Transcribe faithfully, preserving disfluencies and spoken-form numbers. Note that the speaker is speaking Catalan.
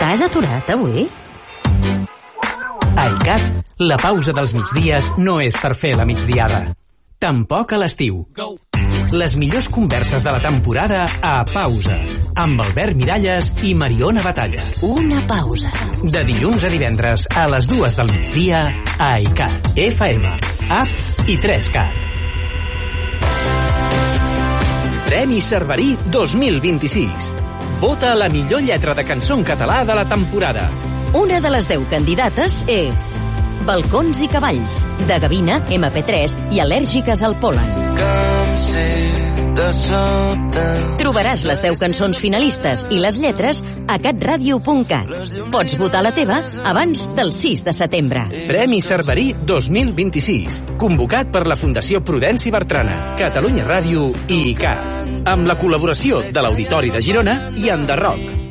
T'has aturat avui? A ICAT, la pausa dels migdies no és per fer la migdiada. Tampoc a l'estiu. Les millors converses de la temporada a Pausa, amb Albert Miralles i Mariona Batalla. Una pausa. De dilluns a divendres a les dues del migdia a ICAT, F M, App i tres cat. Premi Cerverí dos mil vint-i-sis. Vota la millor lletra de cançó en català de la temporada. Una de les deu candidates és Balcons i cavalls, de Gavina, ema pe tres i al·lèrgiques al pol·len. Trobaràs les deu cançons finalistes i les lletres a catradio punt cat. Pots votar la teva abans del sis de setembre. Premi Cerverí dos mil vint-i-sis, convocat per la Fundació Prudenci Bertrana, Catalunya Ràdio i ICAT, amb la col·laboració de l'Auditori de Girona i Enderroc.